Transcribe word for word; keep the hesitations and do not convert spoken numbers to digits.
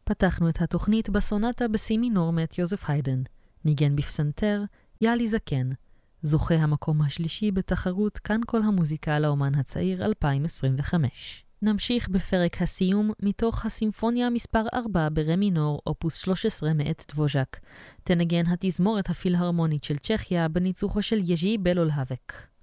פתחנו את התוכנית בסונטה בסי מינור מאת יוזף היידן. ניגן בפסנתר יאלי זקן, זוכה המקום השלישי בתחרות כאן כל המוזיקה לאומן הצעיר אלפיים עשרים וחמש. נמשיך בפרק הסיום מתוך הסימפוניה מספר ארבע ברה מינור, אופוס שלוש עשרה מאת דבוז'ק. תנגן התזמורת הפילהרמונית של צ'כיה בניצוחו של יז'י בלולהבק.